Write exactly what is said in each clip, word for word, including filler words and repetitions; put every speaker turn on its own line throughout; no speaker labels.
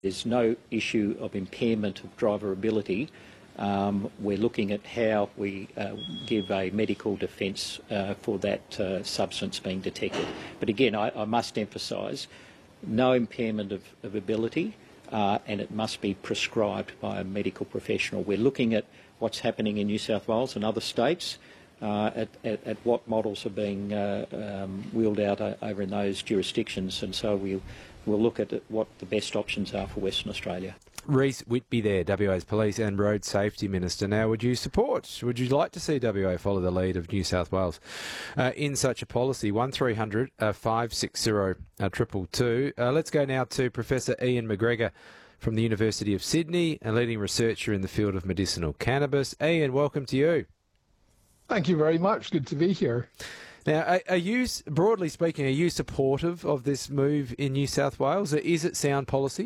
There's no issue of impairment of driverability. Um, we're looking at how we uh, give a medical defence uh, for that uh, substance being detected. But again, I, I must emphasise, no impairment of, of ability, uh, and it must be prescribed by a medical professional. We're looking at what's happening in New South Wales and other states, uh, at, at, at what models are being uh, um, wheeled out uh, over in those jurisdictions, and so we'll, we'll look at what the best options are for Western Australia.
Rhys Whitby there, W A's Police and Road Safety Minister. Now, would you support, would you like to see W A follow the lead of New South Wales uh, in such a policy? one three hundred five six zero two two two. Uh, let's go now to Professor Ian McGregor from the University of Sydney, a leading researcher in the field of medicinal cannabis. Ian, welcome to you.
Thank you very much. Good to be here.
Now, are, are you, broadly speaking, are you supportive of this move in New South Wales? Is it sound policy?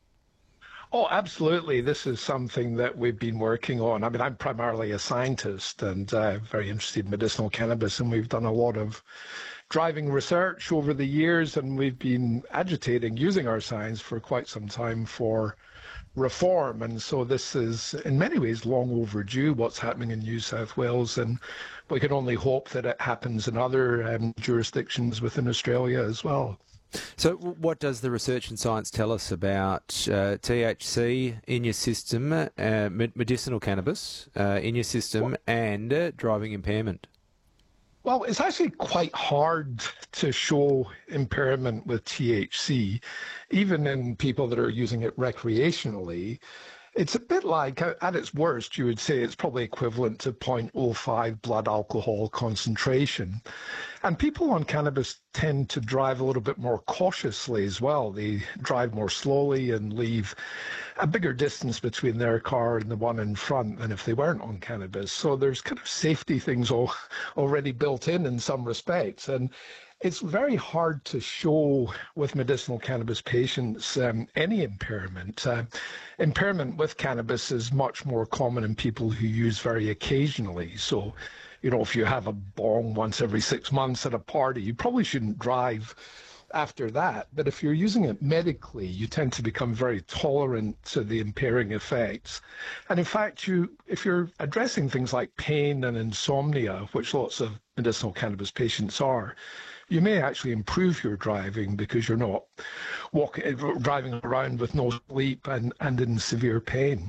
Oh, absolutely. This is something that we've been working on. I mean, I'm primarily a scientist and uh, very interested in medicinal cannabis, and we've done a lot of driving research over the years, and we've been agitating, using our science for quite some time for reform. And so this is, in many ways, long overdue, what's happening in New South Wales, and we can only hope that it happens in other um, jurisdictions within Australia as well.
So what does the research and science tell us about uh, T H C in your system, uh, medicinal cannabis uh, in your system, and uh, driving impairment?
Well, it's actually quite hard to show impairment with T H C, even in people that are using it recreationally. It's a bit like, at its worst, you would say it's probably equivalent to zero point zero five blood alcohol concentration. And people on cannabis tend to drive a little bit more cautiously as well. They drive more slowly and leave a bigger distance between their car and the one in front than if they weren't on cannabis. So there's kind of safety things all, already built in in some respects. And it's very hard to show with medicinal cannabis patients um, any impairment. Uh, impairment with cannabis is much more common in people who use very occasionally. So, you know, if you have a bong once every six months at a party, you probably shouldn't drive after that. But if you're using it medically, you tend to become very tolerant to the impairing effects. And in fact, you, if you're addressing things like pain and insomnia, which lots of medicinal cannabis patients are, you may actually improve your driving because you're not walking, driving around with no sleep and, and in severe pain.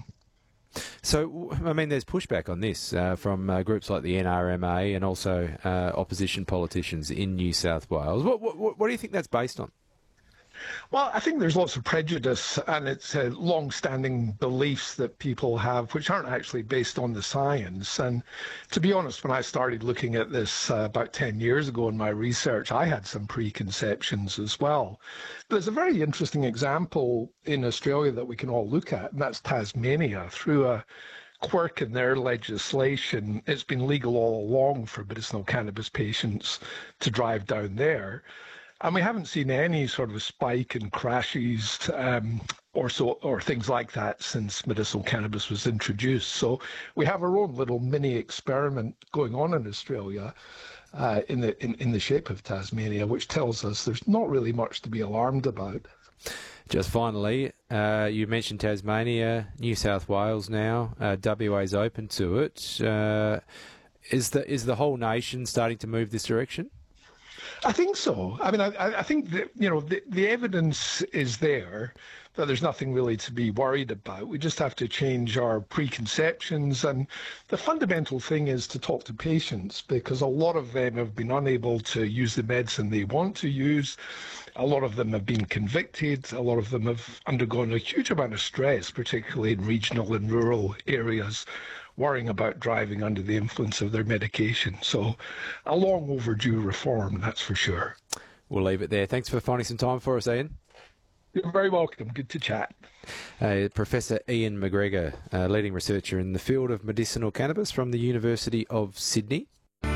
So, I mean, there's pushback on this uh, from uh, groups like the N R M A and also uh, opposition politicians in New South Wales. What, what, what do you think that's based on?
Well, I think there's lots of prejudice, and it's uh, long-standing beliefs that people have which aren't actually based on the science. And to be honest, when I started looking at this uh, about ten years ago in my research, I had some preconceptions as well. There's a very interesting example in Australia that we can all look at, and that's Tasmania. Through a quirk in their legislation, it's been legal all along for medicinal cannabis patients to drive down there. And we haven't seen any sort of spike in crashes um, or so, or things like that since medicinal cannabis was introduced. So we have our own little mini experiment going on in Australia uh, in the in, in the shape of Tasmania, which tells us there's not really much to be alarmed about.
Just finally, uh, you mentioned Tasmania, New South Wales now. Uh, W A's open to it. Uh, is the is the whole nation starting to move this direction?
I think so. I mean, I, I think that, you know, the, the evidence is there that there's nothing really to be worried about. We just have to change our preconceptions. And the fundamental thing is to talk to patients, because a lot of them have been unable to use the medicine they want to use. A lot of them have been convicted. A lot of them have undergone a huge amount of stress, particularly in regional and rural areas, worrying about driving under the influence of their medication. So a long overdue reform, that's for sure.
We'll leave it there. Thanks for finding some time for us, Ian.
You're very welcome. Good to chat.
Uh, Professor Ian McGregor, uh, leading researcher in the field of medicinal cannabis from the University of Sydney.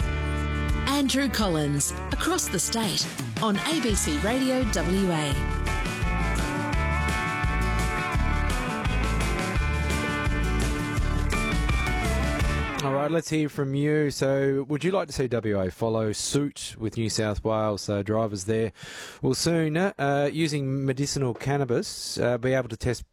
Andrew Collins, across the state, on A B C Radio W A.
All right. let's hear from you. So, would you like to see W A follow suit with New South Wales? So, drivers there will soon, uh, using medicinal cannabis, uh, be able to test